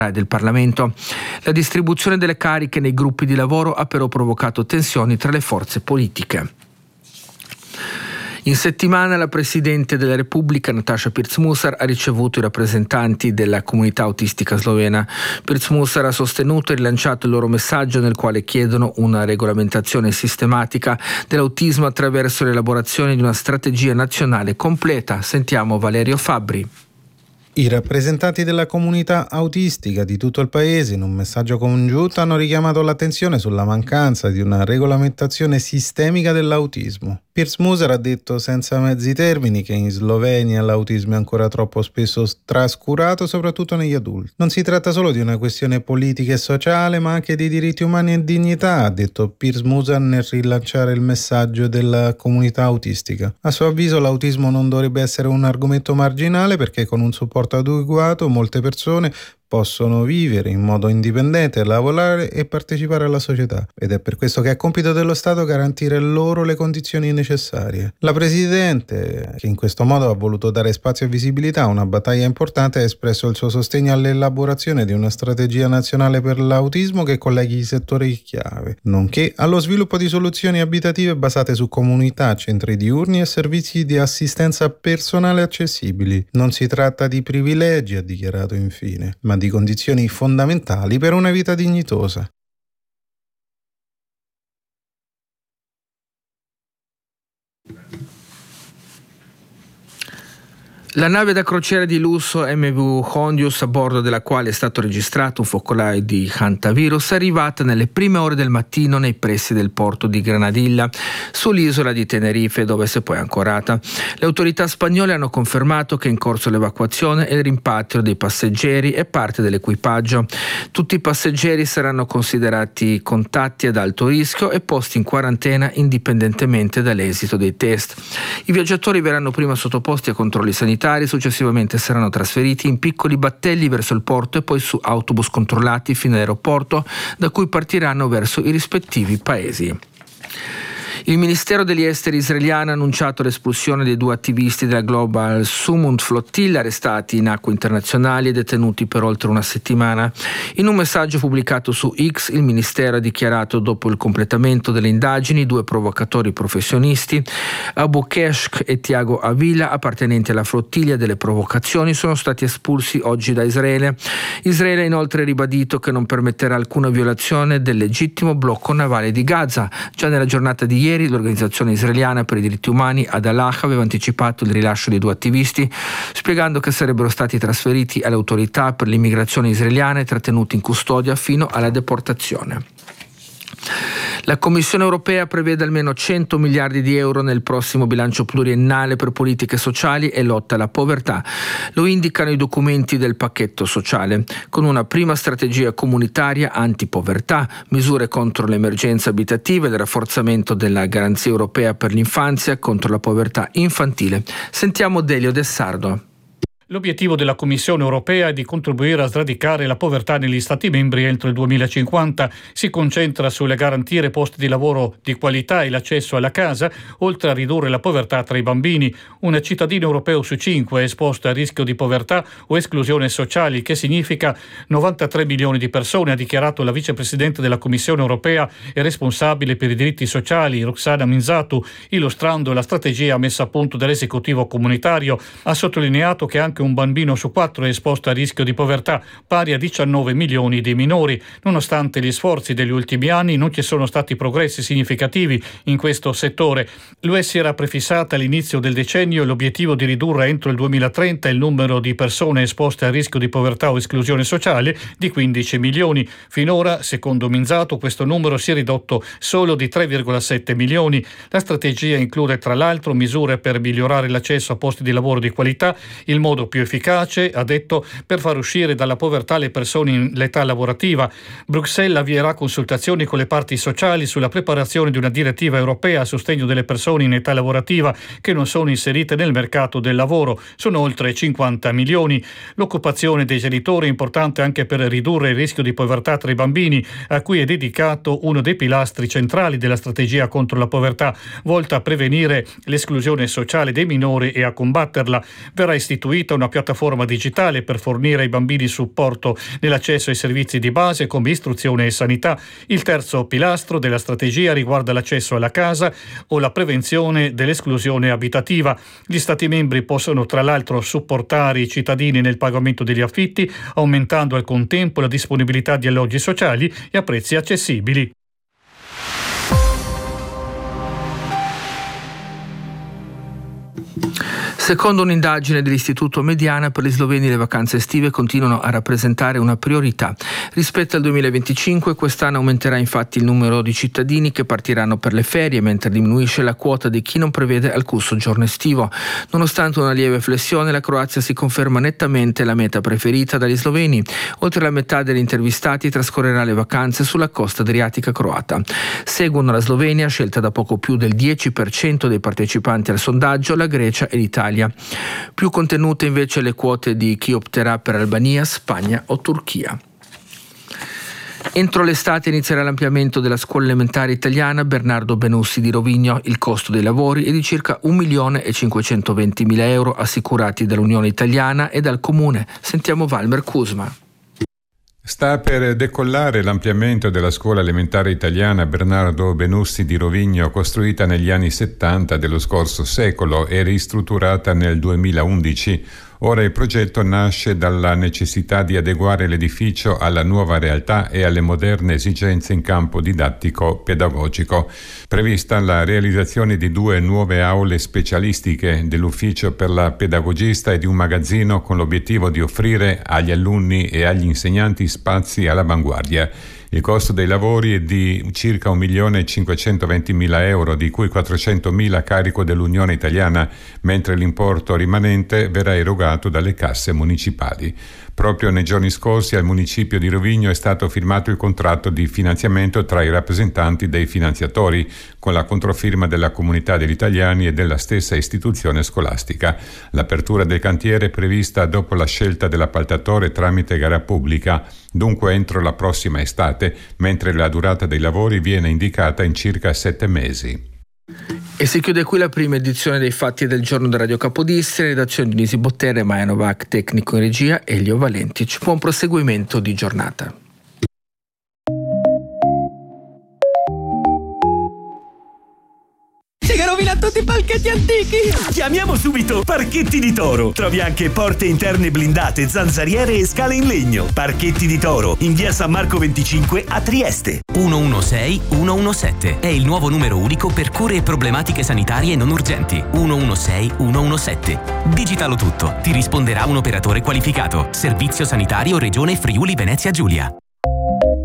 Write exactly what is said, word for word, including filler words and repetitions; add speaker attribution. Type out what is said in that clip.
Speaker 1: del Parlamento. La distribuzione delle cariche nei gruppi di lavoro ha però provocato tensioni tra le forze politiche. In settimana la Presidente della Repubblica, Nataša Pirc-Musar, ha ricevuto i rappresentanti della comunità autistica slovena. Pirc-Musar ha sostenuto e rilanciato il loro messaggio nel quale chiedono una regolamentazione sistematica dell'autismo attraverso l'elaborazione di una strategia nazionale completa. Sentiamo Valerio Fabbri.
Speaker 2: I rappresentanti della comunità autistica di tutto il paese, in un messaggio congiunto, hanno richiamato l'attenzione sulla mancanza di una regolamentazione sistemica dell'autismo. Pirc-Musar ha detto senza mezzi termini che in Slovenia l'autismo è ancora troppo spesso trascurato, soprattutto negli adulti. Non si tratta solo di una questione politica e sociale, ma anche di diritti umani e dignità, ha detto Pirc-Musar nel rilanciare il messaggio della comunità autistica. A suo avviso l'autismo non dovrebbe essere un argomento marginale perché con un supporto adeguato molte persone possono vivere in modo indipendente, lavorare e partecipare alla società. Ed è per questo che è compito dello Stato garantire loro le condizioni necessarie. La Presidente, che in questo modo ha voluto dare spazio e visibilità a una battaglia importante, ha espresso il suo sostegno all'elaborazione di una strategia nazionale per l'autismo che colleghi i settori chiave, nonché allo sviluppo di soluzioni abitative basate su comunità, centri diurni e servizi di assistenza personale accessibili. Non si tratta di privilegi, ha dichiarato infine, ma di condizioni fondamentali per una vita dignitosa.
Speaker 1: La nave da crociera di lusso M V Hondius, a bordo della quale è stato registrato un focolaio di hantavirus, è arrivata nelle prime ore del mattino nei pressi del porto di Granadilla, sull'isola di Tenerife, dove si è poi ancorata. Le autorità spagnole hanno confermato che è in corso l'evacuazione e il rimpatrio dei passeggeri e parte dell'equipaggio. Tutti i passeggeri saranno considerati contatti ad alto rischio e posti in quarantena indipendentemente dall'esito dei test. I viaggiatori verranno prima sottoposti a controlli sanitari, successivamente saranno trasferiti in piccoli battelli verso il porto e poi su autobus controllati fino all'aeroporto, da cui partiranno verso i rispettivi paesi. Il Ministero degli Esteri israeliano ha annunciato l'espulsione dei due attivisti della Global Sumund Flotilla arrestati in acque internazionali e detenuti per oltre una settimana. In un messaggio pubblicato su X, il Ministero ha dichiarato dopo il completamento delle indagini due provocatori professionisti, Abu Keshk e Tiago Avila, appartenenti alla flottiglia delle provocazioni, sono stati espulsi oggi da Israele. Israele ha inoltre ribadito che non permetterà alcuna violazione del legittimo blocco navale di Gaza. Già nella giornata di ieri l'organizzazione israeliana per i diritti umani Adalah aveva anticipato il rilascio dei due attivisti, spiegando che sarebbero stati trasferiti alle autorità per l'immigrazione israeliana e trattenuti in custodia fino alla deportazione. La Commissione europea prevede almeno cento miliardi di euro nel prossimo bilancio pluriennale per politiche sociali e lotta alla povertà. Lo indicano i documenti del pacchetto sociale, con una prima strategia comunitaria antipovertà, misure contro le emergenze abitative e il rafforzamento della garanzia europea per l'infanzia contro la povertà infantile. Sentiamo Delio Dessardo.
Speaker 3: L'obiettivo della Commissione europea è di contribuire a sradicare la povertà negli Stati membri entro il duemilacinquanta. Si concentra sulle garantire posti di lavoro di qualità e l'accesso alla casa, oltre a ridurre la povertà tra i bambini. Un cittadino europeo su cinque è esposto a rischio di povertà o esclusione sociale, che significa novantatré milioni di persone, ha dichiarato la vicepresidente della Commissione europea e responsabile per i diritti sociali, Roxana Minzatu, illustrando la strategia messa a punto dall'esecutivo comunitario. Ha sottolineato che anche un bambino su quattro è esposto a rischio di povertà, pari a diciannove milioni di minori. Nonostante gli sforzi degli ultimi anni, non ci sono stati progressi significativi in questo settore. L'U E si era prefissata all'inizio del decennio l'obiettivo di ridurre entro il duemilatrenta il numero di persone esposte a rischio di povertà o esclusione sociale di quindici milioni. Finora, secondo Minzato, questo numero si è ridotto solo di tre virgola sette milioni. La strategia include tra l'altro misure per migliorare l'accesso a posti di lavoro di qualità, il modo più efficace, ha detto, per far uscire dalla povertà le persone in l'età lavorativa. Bruxelles avvierà consultazioni con le parti sociali sulla preparazione di una direttiva europea a sostegno delle persone in età lavorativa che non sono inserite nel mercato del lavoro. Sono oltre cinquanta milioni. L'occupazione dei genitori è importante anche per ridurre il rischio di povertà tra i bambini, a cui è dedicato uno dei pilastri centrali della strategia contro la povertà, volta a prevenire l'esclusione sociale dei minori e a combatterla. Verrà istituita una una piattaforma digitale per fornire ai bambini supporto nell'accesso ai servizi di base come istruzione e sanità. Il terzo pilastro della strategia riguarda l'accesso alla casa o la prevenzione dell'esclusione abitativa. Gli Stati membri possono tra l'altro supportare i cittadini nel pagamento degli affitti, aumentando al contempo la disponibilità di alloggi sociali e a prezzi accessibili.
Speaker 1: Secondo un'indagine dell'Istituto Mediana, per gli sloveni le vacanze estive continuano a rappresentare una priorità. Rispetto al duemilaventicinque, quest'anno aumenterà infatti il numero di cittadini che partiranno per le ferie, mentre diminuisce la quota di chi non prevede alcun soggiorno estivo. Nonostante una lieve flessione, la Croazia si conferma nettamente la meta preferita dagli sloveni. Oltre la metà degli intervistati trascorrerà le vacanze sulla costa adriatica croata. Seguono la Slovenia, scelta da poco più del dieci per cento dei partecipanti al sondaggio, la Grecia e l'Italia. Più contenute invece le quote di chi opterà per Albania, Spagna o Turchia. Entro l'estate inizierà l'ampliamento della scuola elementare italiana Bernardo Benussi di Rovigno. Il costo dei lavori è di circa un milione e cinquecentoventimila euro assicurati dall'Unione Italiana e dal Comune. Sentiamo Valmer Kuzma.
Speaker 4: Sta per decollare l'ampliamento della scuola elementare italiana Bernardo Benussi di Rovigno, costruita negli anni settanta dello scorso secolo e ristrutturata nel duemilaundici. Ora il progetto nasce dalla necessità di adeguare l'edificio alla nuova realtà e alle moderne esigenze in campo didattico-pedagogico. Prevista la realizzazione di due nuove aule specialistiche, dell'ufficio per la pedagogista e di un magazzino, con l'obiettivo di offrire agli alunni e agli insegnanti spazi all'avanguardia. Il costo dei lavori è di circa un milione e cinquecentoventimila euro, di cui quattrocentomila a carico dell'Unione Italiana, mentre l'importo rimanente verrà erogato dalle casse municipali. Proprio nei giorni scorsi al municipio di Rovigno è stato firmato il contratto di finanziamento tra i rappresentanti dei finanziatori, con la controfirma della Comunità degli Italiani e della stessa istituzione scolastica. L'apertura del cantiere è prevista dopo la scelta dell'appaltatore tramite gara pubblica, dunque entro la prossima estate, mentre la durata dei lavori viene indicata in circa sette mesi.
Speaker 1: E si chiude qui la prima edizione dei Fatti del Giorno da Radio Capodistria, redazione di Nisi Bottere, Maia Novak, tecnico in regia, Elio Valentic. Buon proseguimento di giornata.
Speaker 5: Che rovina tutti i palchetti antichi! Chiamiamo subito Parchetti di Toro. Trovi anche porte interne blindate, zanzariere e scale in legno. Parchetti di Toro, in via San Marco venticinque a Trieste.
Speaker 6: uno uno sei uno uno sette è il nuovo numero unico per cure e problematiche sanitarie non urgenti. uno uno sei uno uno sette. Digitalo tutto, ti risponderà un operatore qualificato. Servizio sanitario Regione Friuli Venezia Giulia.